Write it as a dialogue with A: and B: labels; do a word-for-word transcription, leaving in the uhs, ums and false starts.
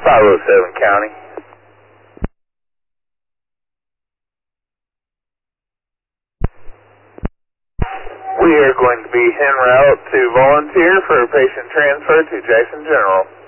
A: five oh seven County. We are going to be en route to volunteer for a patient transfer to Jackson General.